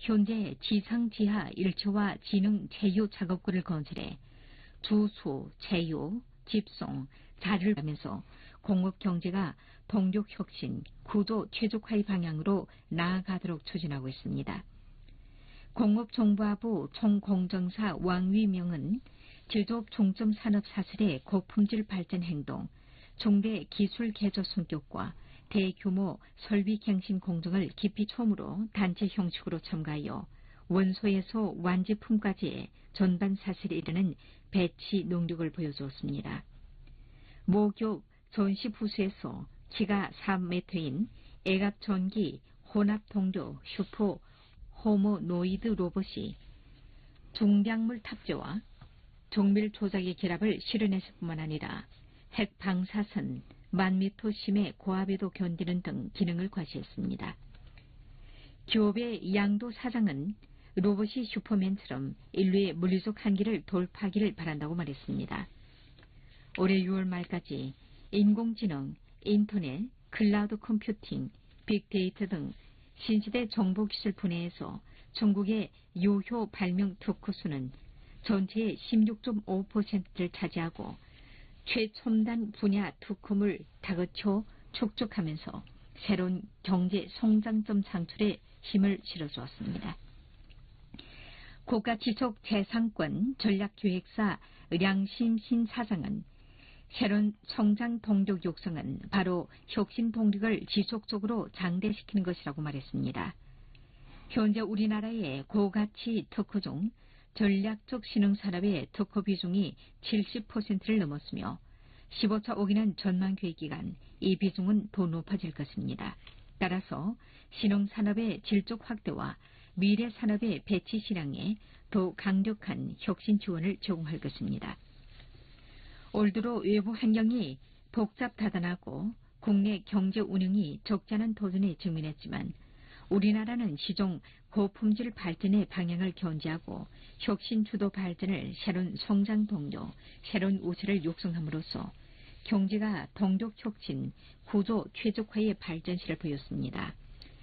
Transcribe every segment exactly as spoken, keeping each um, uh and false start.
현재 지상 지하 일체화 지능 제휴 작업구를 건설해 주수, 제휴, 집송, 자료를 하면서 공업 경제가 동력 혁신, 구조 최적화의 방향으로 나아가도록 추진하고 있습니다. 공업정보화부 총공정사 왕위명은 제조업 중점 산업 사슬의 고품질 발전 행동, 중대 기술 개조 성격과 대규모 설비 갱신 공정을 깊이 처음으로 단체 형식으로 첨가하여 원소에서 완제품까지의 전반 사슬에 이르는 배치 능력을 보여주었습니다. 모교 전시부스에서 키가 삼 미터인 애갑전기 혼합동력 슈퍼 호모노이드 로봇이 중량물 탑재와 정밀 조작의 결합을 실현했을 뿐만 아니라 핵 방사선 만 미터 심의 고압에도 견디는 등 기능을 과시했습니다. 기업의 양도 사장은 로봇이 슈퍼맨처럼 인류의 물리적 한계를 돌파하기를 바란다고 말했습니다. 올해 유월 말까지 인공지능, 인터넷, 클라우드 컴퓨팅, 빅데이터 등 신시대 정보기술 분야에서 중국의 유효 발명 특허 수는 전체의 십육 점 오 퍼센트를 차지하고 최첨단 분야 특허물 다그쳐 촉촉하면서 새로운 경제 성장점 창출에 힘을 실어주었습니다. 국가지속재산권 전략기획사 량심신 사장은 새로운 성장 동력 육성은 바로 혁신 동력을 지속적으로 장대시키는 것이라고 말했습니다. 현재 우리나라의 고가치 특허 중 전략적 신흥산업의 특허 비중이 칠십 퍼센트를 넘었으며 십오 차 오기는 전망 계획 기간 이 비중은 더 높아질 것입니다. 따라서 신흥산업의 질적 확대와 미래 산업의 배치 실황에 더 강력한 혁신 지원을 제공할 것입니다. 올 들어 외부 환경이 복잡다단하고 국내 경제 운영이 적지 않은 도전에 직면했지만 우리나라는 시종 고품질 발전의 방향을 견지하고 혁신 주도 발전을 새로운 성장 동력, 새로운 우세를 육성함으로써 경제가 동력 혁신, 구조 최적화의 발전실을 보였습니다.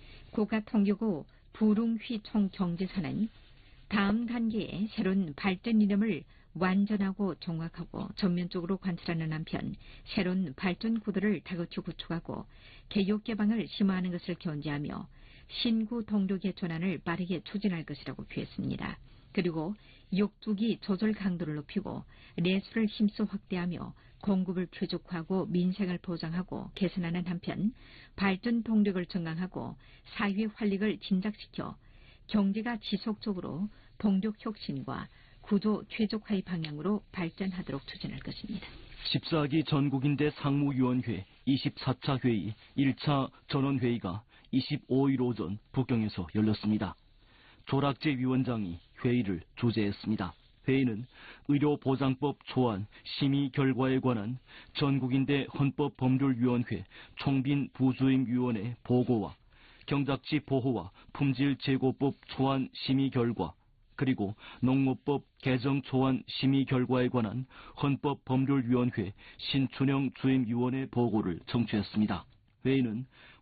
국가통계부 부릉휘 총경제사는 다음 단계의 새로운 발전 이념을 완전하고 정확하고 전면적으로 관찰하는 한편 새로운 발전 구도를 다그쳐 구축하고 개혁 개방을 심화하는 것을 견지하며 신구 동력의 전환을 빠르게 추진할 것이라고 표했습니다. 그리고 역주기 조절 강도를 높이고 내수를 힘써 확대하며 공급을 최적화하고 민생을 보장하고 개선하는 한편 발전 동력을 정강하고 사회 활력을 진작시켜 경제가 지속적으로 동력 혁신과 구조 최적화의 방향으로 발전하도록 추진할 것입니다. 십사 기 전국인대 상무위원회 이십사 차 회의 일 차 전원회의가 이십오 일 오전 북경에서 열렸습니다. 조락재 위원장이 회의를 주재했습니다. 회의는 의료보장법 초안 심의 결과에 관한 전국인대 헌법법률위원회 총빈 부주임위원회 보고와 경작지 보호와 품질재고법 초안 심의 결과 그리고 농업법 개정 초안 심의 결과에 관한 헌법법률위원회 신춘영 주임위원회 보고를 청취했습니다. 회의는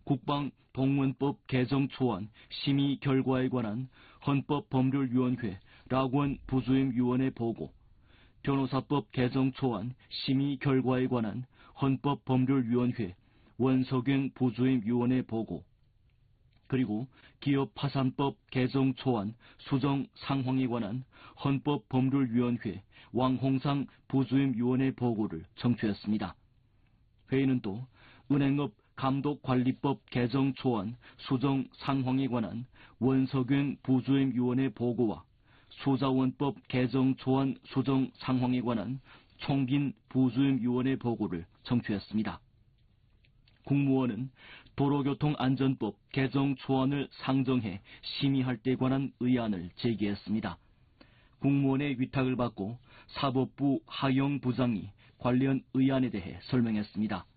국방동원법 개정 초안 심의 결과에 관한 헌법법률위원회 락원 부주임위원회 보고, 변호사법 개정 초안 심의 결과에 관한 헌법법률위원회 원석영 부주임위원회 보고, 그리고 기업파산법 개정 초안 수정 상황에 관한 헌법법률위원회 왕홍상 부주임위원회 보고를 청취했습니다. 회의는 또 은행업 감독관리법 개정 초안 수정 상황에 관한 원석영 부주임위원회 보고와 수자원법 개정 초안 수정 상황에 관한 총빈 부주임위원회 보고를 청취했습니다. 국무원은 도로교통안전법 개정 초안을 상정해 심의할 때 관한 의안을 제기했습니다. 국무원의 위탁을 받고 사법부 하영 부장이 관련 의안에 대해 설명했습니다.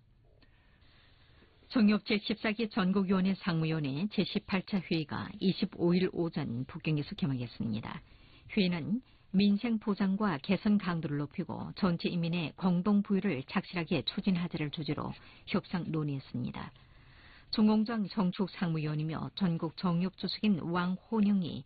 정협 제십사 기 전국위원회 상무위원회 제십팔 차 회의가 이십오 일 오전 북경에서 개막했습니다. 회의는 민생 보장과 개선 강도를 높이고 전체 인민의 공동 부유를 착실하게 추진하자를 주제로 협상 논의했습니다. 정홍장 정축 상무위원이며 전국 정협 주석인 왕호령이